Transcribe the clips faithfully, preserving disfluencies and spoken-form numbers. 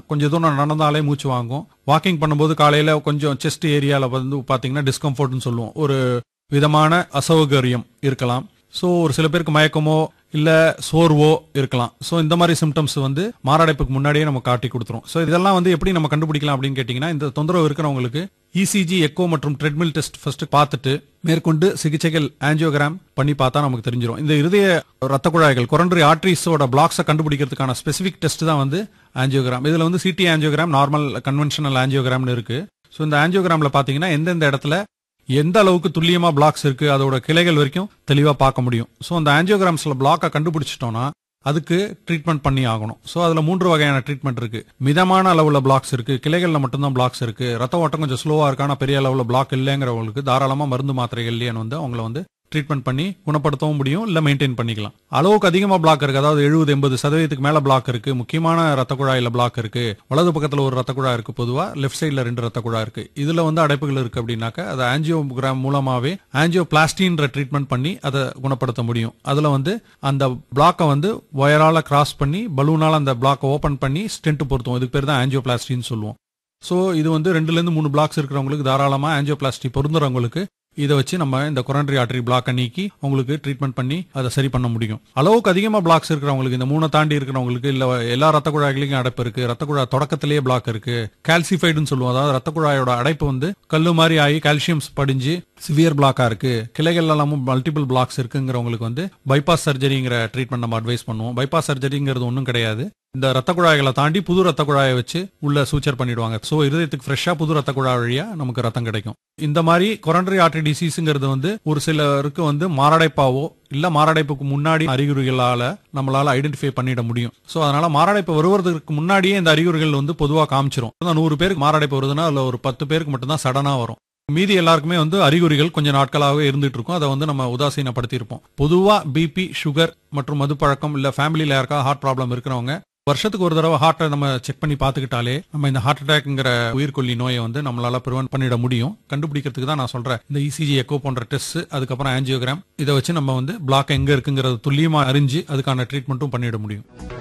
கொஞ்சம் தூரம் நடந்தாலே மூச்சு வாங்கும். வாக்கிங் பண்ணும்போது காலையில கொஞ்சம் செஸ்ட் ஏரியால வந்து பாத்தீங்கன்னா டிஸ்கம்ஃபர்ட்னு சொல்லுவோம், ஒரு விதமான அசௌகரியம் இருக்கலாம். சோ ஒரு சில பேருக்கு மயக்கமோ இல்ல சோர்வோ இருக்கலாம். சோ இந்த மாதிரி சிம்டம்ஸ் வந்து மாரடைப்புக்கு முன்னாடியே நம்ம காட்டி கொடுத்துரும். சோ இதெல்லாம் வந்து எப்படி நம்ம கண்டுபிடிக்கலாம் அப்படின்னு கேட்டீங்கன்னா, இந்த தொந்தரவு இருக்கிறவங்களுக்கு இசிஜி, எக்கோ மற்றும் ட்ரெட்மில் டெஸ்ட் ஃபர்ஸ்ட் பார்த்துட்டு மேற்கொண்டு சிகிச்சைகள் ஆஞ்சியோகிராம் பண்ணி பார்த்தா நமக்கு தெரிஞ்சிடும். இந்த இருதய ரத்த குழாய்கள் கொரோனரி ஆர்டரிஸோட பிளாக்ஸை கண்டுபிடிக்கிறதுக்கான ஸ்பெசிபிக் டெஸ்ட் தான் வந்து ஆஞ்சியோகிராம். இதுல வந்து சிடி ஆஞ்சியோகிராம், நார்மல் கன்வென்ஷனல் ஆஞ்சியோகிராம்னு இருக்கு. சோ இந்த ஆஞ்சியோகிராம்ல பாத்தீங்கன்னா எந்தெந்த இடத்துல எந்த அளவுக்கு துல்லியமா பிளாக்ஸ் இருக்கு, அதோட கிளைகள் வரைக்கும் தெளிவா பார்க்க முடியும். சோ அந்த ஆஞ்சியோகிராம்ஸ்ல பிளாக்கை கண்டுபிடிச்சிட்டோம்னா அதுக்கு ட்ரீட்மெண்ட் பண்ணி ஆகணும். சோ அதுல மூன்று வகையான ட்ரீட்மெண்ட் இருக்கு. மிதமான அளவுல பிளாக்ஸ் இருக்கு, கிளைகள்ல மட்டும்தான் பிளாக்ஸ் இருக்கு, ரத்த ஓட்டம் கொஞ்சம் ஸ்லோவா இருக்கு, ஆனா பெரிய அளவுல பிளாக் இல்லைங்கிறவங்களுக்கு தாராளமா மருந்து மாத்திரைகள்லயே வந்து அவங்கள வந்து ட்ரீட்மெண்ட் பண்ணி குணப்படுத்தவும் முடியும், இல்ல மெயின்டைன் பண்ணிக்கலாம். அளவுக்கு அதிகமா பிளாக் இருக்கு, அதாவது எழுபது எண்பது சதவீதத்துக்கு மேல பிளாக் இருக்கு, முக்கியமான ரத்த குழாயில பிளாக் இருக்கு, வலது பக்கத்துல ஒரு ரத்த குழாய் இருக்கு, பொதுவா லெஃப்ட் சைட்ல ரெண்டு ரத்த குழாய் இருக்கு, இதுல வந்து அடைப்புகள் இருக்கு அப்படின்னாக்க அது ஆஞ்சியோகிராம் மூலமாவே ஆஞ்சியோபிளாஸ்டின்ற ட்ரீட்மெண்ட் பண்ணி அதை குணப்படுத்த முடியும். அதுல வந்து அந்த பிளாக்கை வந்து ஒயரால கிராஸ் பண்ணி பலூனால அந்த பிளாக்கை ஓபன் பண்ணி ஸ்டென்ட் பொருத்துவோம். இதுக்கு பேர் தான் ஆஞ்சியோபிளாஸ்டின்னு சொல்லுவோம். சோ இது வந்து ரெண்டுல இருந்து மூணு பிளாக்ஸ் இருக்கிறவங்களுக்கு தாராளமா ஆஞ்சியோபிளாஸ்டி பொருந்துறவங்களுக்கு இதை வச்சு நம்ம இந்த கொரோனரி ஆர்டரி பிளாக்கை நீக்கி உங்களுக்கு ட்ரீட்மெண்ட் பண்ணி அதை சரி பண்ண முடியும். அளவுக்கு அதிகமா பிளாக்ஸ் இருக்கிறவங்களுக்கு, இந்த மூணை தாண்டி இருக்கிறவங்களுக்கு, இல்ல எல்லா ரத்த குழாய்களையும் அடைப்பு இருக்கு, ரத்த குழாய் தொடக்கத்திலேயே பிளாக் இருக்கு, கால்சிஃபைடுன்னு சொல்லுவோம், அதாவது ரத்த குழாயோட அடைப்பு வந்து கல்லு மாதிரி ஆகி கால்சியம்ஸ் படிஞ்சு சிவியர் பிளாக்கா இருக்கு, கிளைகள் எல்லாமும் மல்டிபிள் பிளாக்ஸ் இருக்குங்கிறவங்களுக்கு வந்து பைபாஸ் சர்ஜரிங்கிற ட்ரீட்மெண்ட் நம்ம அட்வைஸ் பண்ணுவோம். பைபாஸ் சர்ஜரிங்கிறது ஒன்றும் கிடையாது, இந்த ரத்த குழாய்களை தாண்டி புது ரத்த குழாயை வச்சு உள்ள சூச்சர் பண்ணிடுவாங்க. சோ இருதயத்துக்கு ஃப்ரெஷ்ஷா புது ரத்த குழாய் வழியா நமக்கு ரத்தம் கிடைக்கும். இந்த மாதிரி கொரோனரி ஆர்டரி டிசீஸ்ங்கிறது வந்து ஒரு சிலருக்கு வந்து மாரடைப்பாவோ இல்ல மாரடைப்புக்கு முன்னாடி அறிகுறிகளால நம்மளால ஐடென்டிஃபை பண்ணிட முடியும். சோ அதனால மாரடைப்பு வருவதற்கு முன்னாடியே இந்த அறிகுறிகள் வந்து பொதுவா காமிச்சிரும். நூறு பேருக்கு மாரடைப்பு வருதுன்னா அதுல ஒரு பத்து பேருக்கு மட்டும்தான் சடனா வரும். மீதி எல்லாருக்குமே வந்து அறிகுறிகள் கொஞ்சம் நாட்களாகவே இருந்துட்டு இருக்கும். அதை வந்து நம்ம உதாசீனப்படுத்தி இருப்போம். பொதுவா பிபி, சுகர் மற்றும் மது பழக்கம் இல்ல ஃபேமிலியில யாருக்கா ஹார்ட் ப்ராப்ளம் இருக்கிறவங்க வருஷத்துக்கு ஒரு தடவை ஹார்ட்டை நம்ம செக் பண்ணி பார்த்துக்கிட்டாலே நம்ம இந்த ஹார்ட் அட்டாக்ங்கிற உயிர்கொல்லி நோயை வந்து நம்மளால ப்ரிவென்ட் பண்ணிட முடியும். கண்டுபிடிக்கிறதுக்கு தான் நான் சொல்றேன் இந்த இசிஜி, எக்கோ போன்ற டெஸ்ட், அதுக்கப்புறம் ஆஞ்சியோகிராம், இதை வச்சு நம்ம வந்து பிளாக் எங்க இருக்குங்கிறது துல்லியமா அறிஞ்சு அதுக்கான ட்ரீட்மெண்ட்டும் பண்ணிட முடியும்.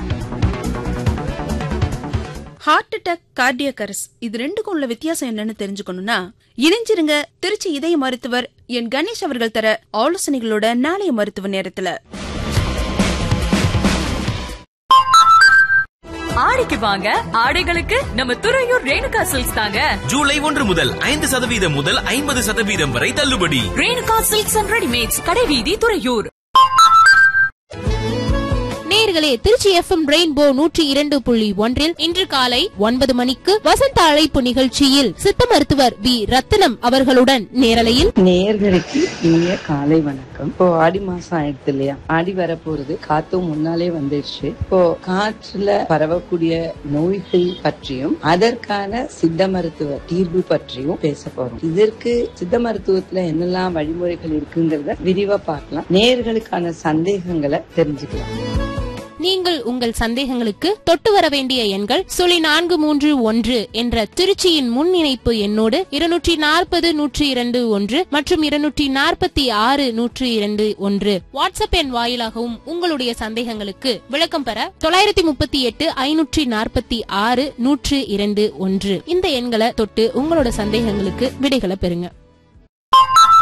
ஹார்ட் அட்டாக், கார்டியக் அரெஸ்ட், இது ரெண்டுக்கும் உள்ள வித்தியாசம் என்னன்னு தெரிஞ்சுக்கணும்னா இணைஞ்சிருங்க திருச்சி இதய மருத்துவர் என் கணேஷ் அவர்கள் தர ஆலோசனைகளோட நாளைய மருத்துவ நேரத்துல. ஆடிக்கு வாங்க, ஆடைகளுக்கு நம்ம துறையூர் ரேணுகா சில்க்ஸ் தாங்க. ஜூலை ஒன்று முதல் ஐந்து சதவீதம் முதல் ஐம்பது சதவீதம் வரை தள்ளுபடி. ரேணுகா சில்க்ஸ் அண்ட் ரெடிமேட்ஸ், கடைவீதி, துறையூர். நேயர்களே, திருச்சி எஃப்எம் ரெயின்போ நூற்றி இரண்டு புள்ளி ஒன்றில் இன்று காலை ஒன்பது மணிக்கு வசந்த அழைப்பு நிகழ்ச்சியில் சித்த மருத்துவர் வி ரத்தினம் அவர்களுடன் நேரலையில். நேயர்களுக்கு இனிய காலை வணக்கம். இப்போ ஆடி மாசம் ஆயிடுது இல்லையா, ஆடி வர போறது, காத்தும் முன்னாலே வந்துடுச்சு. இப்போ காற்றுல பரவக்கூடிய நோய்கள் பற்றியும் அதற்கான சித்த மருத்துவ தீர்வு பற்றியும் பேச போறோம். இதற்கு சித்த மருத்துவத்துல என்னெல்லாம் வழிமுறைகள் இருக்குங்கிறத விரிவா பார்க்கலாம். நேயர்களுக்கான சந்தேகங்களை தெரிஞ்சுக்கலாம். நீங்கள் உங்கள் சந்தேகங்களுக்கு தொட்டு வர வேண்டிய எண்கள் சுழி நான்கு மூன்று ஒன்று என்ற திருச்சியின் முன் இணைப்பு எண்ணோடு இருநூற்றி நாற்பது நூற்றி இரண்டு ஒன்று மற்றும் இருநூற்றி நாற்பத்தி ஆறு நூற்றி இரண்டு ஒன்று வாட்ஸ்அப் எண் வாயிலாகவும் உங்களுடைய சந்தேகங்களுக்கு விளக்கம் பெற தொள்ளாயிரத்தி முப்பத்தி எட்டு ஐநூற்றி நாற்பத்தி ஆறு நூற்றி இரண்டு ஒன்று இந்த எண்களை தொட்டு உங்களோட சந்தேகங்களுக்கு விடைகளை பெறுங்க.